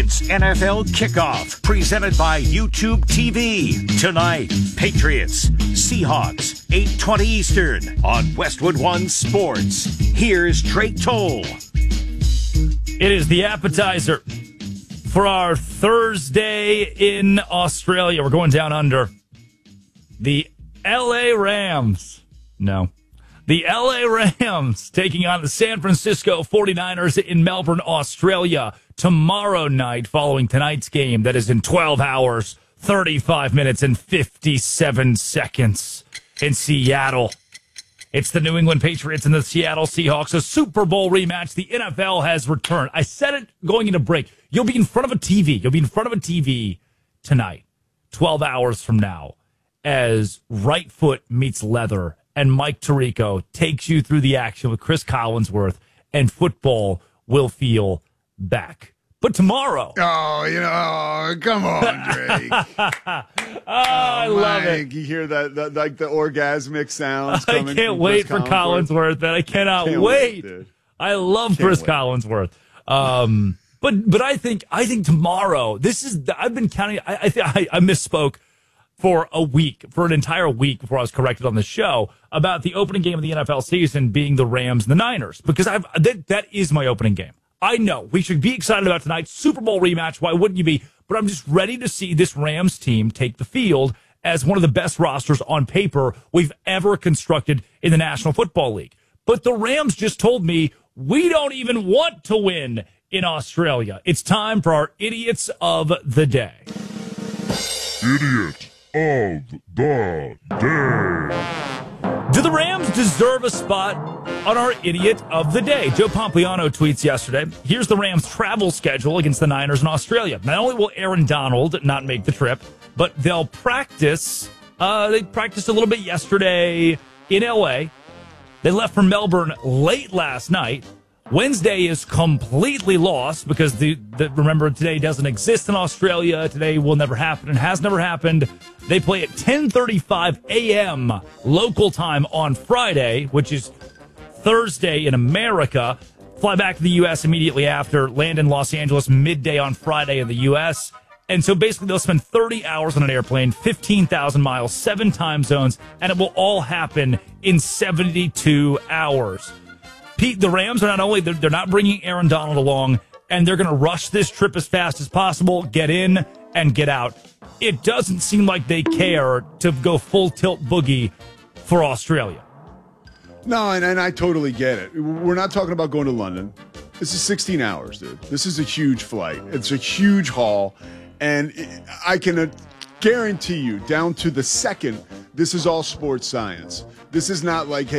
Patriots NFL Kickoff, presented by YouTube TV. Tonight, Patriots, Seahawks, 8:20 Eastern on Westwood One Sports. Here's Drake Toll. It is the appetizer for our Thursday in Australia. We're going down under. The LA Rams. No. The LA Rams taking on the San Francisco 49ers in Melbourne, Australia tomorrow night following tonight's game that is in 12 hours, 35 minutes, and 57 seconds in Seattle. It's the New England Patriots and the Seattle Seahawks, a Super Bowl rematch. The NFL has returned. I said it going into break. You'll be in front of a TV. You'll be in front of a TV tonight, 12 hours from now, as right foot meets leather and Mike Tirico takes you through the action with Chris Collinsworth, and football will feel back. But tomorrow. Come on, Drake. I love it. You hear that like the orgasmic sounds coming. I can't wait for Collinsworth, man. I cannot wait. I love Chris Collinsworth. But I think tomorrow, I've been counting. I misspoke for an entire week before I was corrected on the show about the opening game of the NFL season being the Rams and the Niners, because that is my opening game. I know we should be excited about tonight's Super Bowl rematch. Why wouldn't you be? But I'm just ready to see this Rams team take the field as one of the best rosters on paper we've ever constructed in the National Football League. But the Rams just told me we don't even want to win in Australia. It's time for our Idiots of the Day. Idiot of the Day. Do the Rams deserve a spot on our Idiot of the Day? Joe Pompliano tweets yesterday, here's the Rams' travel schedule against the Niners in Australia. Not only will Aaron Donald not make the trip, but they'll practice. They practiced a little bit yesterday in L.A. They left for Melbourne late last night. Wednesday is completely lost because remember, today doesn't exist in Australia. Today will never happen and has never happened. They play at 10:35 a.m. local time on Friday, which is Thursday in America. Fly back to the U.S. immediately after, land in Los Angeles midday on Friday in the U.S. And so basically they'll spend 30 hours on an airplane, 15,000 miles, 7 time zones, and it will all happen in 72 hours. Pete, the Rams are not only, they're not bringing Aaron Donald along, and they're going to rush this trip as fast as possible, get in and get out. It doesn't seem like they care to go full tilt boogie for Australia. No, and I totally get it. We're not talking about going to London. This is 16 hours, dude. This is a huge flight. It's a huge haul, and I can guarantee you, down to the second, this is all sports science. This is not like, hey,